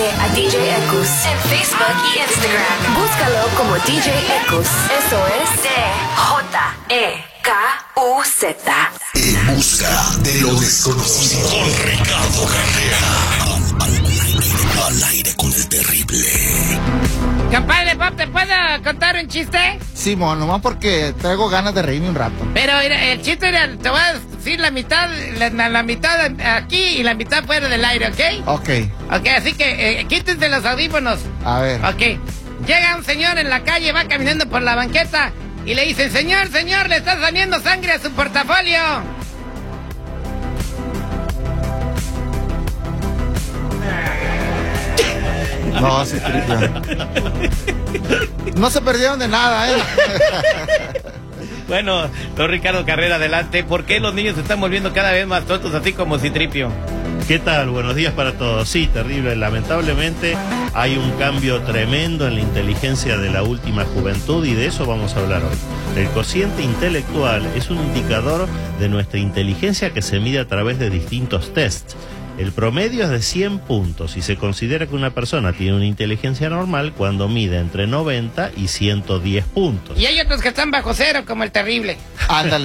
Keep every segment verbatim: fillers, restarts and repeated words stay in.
Sigue a D J Ekus en Facebook y Instagram. Búscalo como D J Ekus. Eso es D J E K U Z. En busca de lo desconocido. Con Ricardo Carrera. Al, al, al aire con el terrible. Compadre Pop, ¿te puedo contar un chiste? Simón, nomás porque traigo ganas de reírme un rato. Pero mira, el chiste era, te voy a decir la mitad, la, la mitad aquí y la mitad fuera del aire, ¿ok? Ok. Ok, así que eh, quítense los audífonos. A ver. Ok. Llega un señor en la calle, va caminando por la banqueta y le dicen, señor, señor, le está saliendo sangre a su portafolio. No, sí, no se perdieron de nada, ¿eh? Bueno, don Ricardo Carrera, adelante. ¿Por qué los niños se están volviendo cada vez más tontos, así como Citripio? ¿Qué tal? Buenos días para todos. Sí, terrible. Lamentablemente hay un cambio tremendo en la inteligencia de la última juventud y de eso vamos a hablar hoy. El cociente intelectual es un indicador de nuestra inteligencia que se mide a través de distintos tests. El promedio es de cien puntos y se considera que una persona tiene una inteligencia normal cuando mide entre noventa y ciento diez puntos. Y hay otros que están bajo cero, como el terrible. Ándale.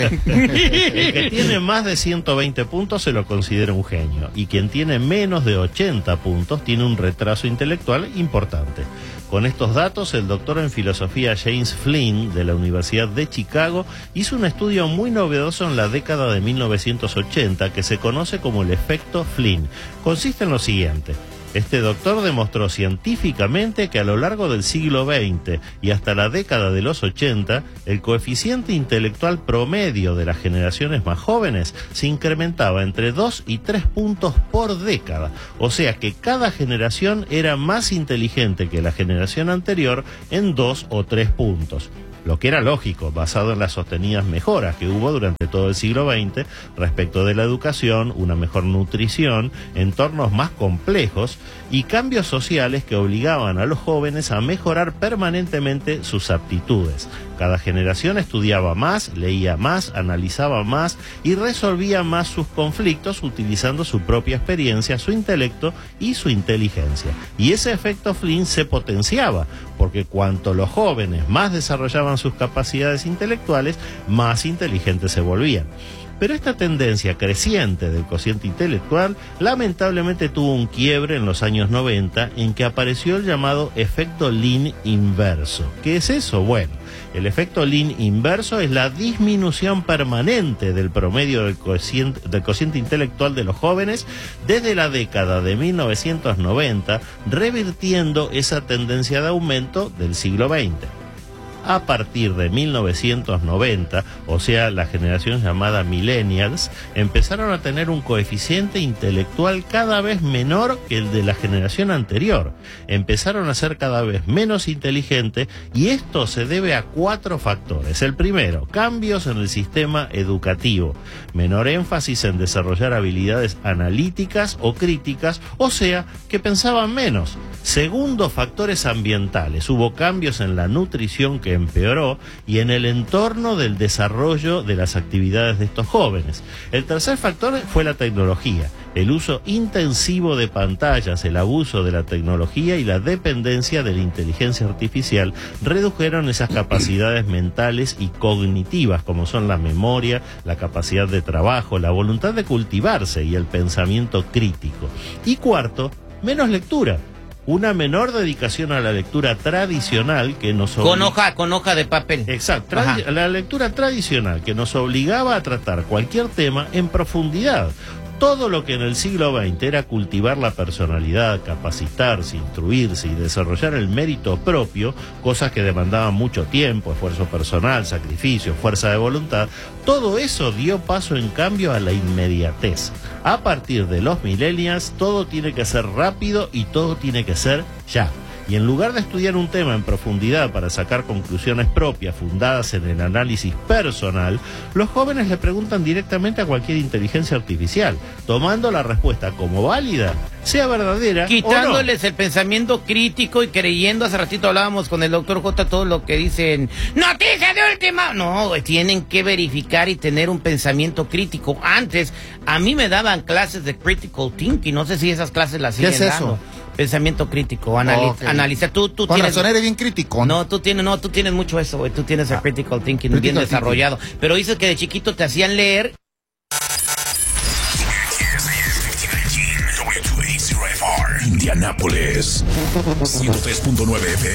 El que tiene más de ciento veinte puntos se lo considera un genio y quien tiene menos de ochenta puntos tiene un retraso intelectual importante. Con estos datos, el doctor en filosofía James Flynn de la Universidad de Chicago hizo un estudio muy novedoso en la década de mil novecientos ochenta que se conoce como el efecto Flynn. Consiste en lo siguiente. Este doctor demostró científicamente que a lo largo del siglo veinte y hasta la década de los ochenta, el coeficiente intelectual promedio de las generaciones más jóvenes se incrementaba entre dos y tres puntos por década. O sea que cada generación era más inteligente que la generación anterior en dos o tres puntos. Lo que era lógico, basado en las sostenidas mejoras que hubo durante todo el siglo veinte respecto de la educación, una mejor nutrición, entornos más complejos y cambios sociales que obligaban a los jóvenes a mejorar permanentemente sus aptitudes. Cada generación estudiaba más, leía más, analizaba más y resolvía más sus conflictos utilizando su propia experiencia, su intelecto y su inteligencia. Y ese efecto Flynn se potenciaba, porque cuanto los jóvenes más desarrollaban sus capacidades intelectuales, más inteligentes se volvían. Pero esta tendencia creciente del cociente intelectual lamentablemente tuvo un quiebre en los años noventa en que apareció el llamado efecto Flynn inverso. ¿Qué es eso? Bueno, el efecto Flynn inverso es la disminución permanente del promedio del cociente, del cociente intelectual de los jóvenes desde la década de mil novecientos noventa, revirtiendo esa tendencia de aumento del siglo veinte. A partir de mil novecientos noventa, o sea, la generación llamada millennials, empezaron a tener un coeficiente intelectual cada vez menor que el de la generación anterior. Empezaron a ser cada vez menos inteligentes y esto se debe a cuatro factores. El primero, cambios en el sistema educativo. Menor énfasis en desarrollar habilidades analíticas o críticas, o sea, que pensaban menos. Segundo, factores ambientales. Hubo cambios en la nutrición que empeoró y en el entorno del desarrollo de las actividades de estos jóvenes. El tercer factor fue la tecnología. El uso intensivo de pantallas, el abuso de la tecnología y la dependencia de la inteligencia artificial redujeron esas capacidades mentales y cognitivas, como son la memoria, la capacidad de trabajo, la voluntad de cultivarse y el pensamiento crítico. Y cuarto, menos lectura. Una menor dedicación a la lectura tradicional que nos oblig... Con hoja, con hoja de papel. Exacto, tradi... la lectura tradicional que nos obligaba a tratar cualquier tema en profundidad. Todo lo que en el siglo veinte era cultivar la personalidad, capacitarse, instruirse y desarrollar el mérito propio, cosas que demandaban mucho tiempo, esfuerzo personal, sacrificio, fuerza de voluntad, todo eso dio paso en cambio a la inmediatez. A partir de los millennials, todo tiene que ser rápido y todo tiene que ser ya. Y en lugar de estudiar un tema en profundidad para sacar conclusiones propias fundadas en el análisis personal, los jóvenes le preguntan directamente a cualquier inteligencia artificial, tomando la respuesta como válida, sea verdadera quitándoles o no. El pensamiento crítico y creyendo, hace ratito hablábamos con el doctor J, todo lo que dicen, noticia de última. No, tienen que verificar y tener un pensamiento crítico. Antes, a mí me daban clases de critical thinking, no sé si esas clases las siguen ¿Qué es eso? dando. Pensamiento crítico, anali Ok. analizar. Tú, tú Con tienes... razón eres bien crítico. No, tú tienes, no, tú tienes mucho eso, güey. Tú tienes el critical thinking critical bien thinking. desarrollado. Pero dices que de chiquito te hacían leer. W two eighty F R, Indianápolis, ciento tres punto nueve F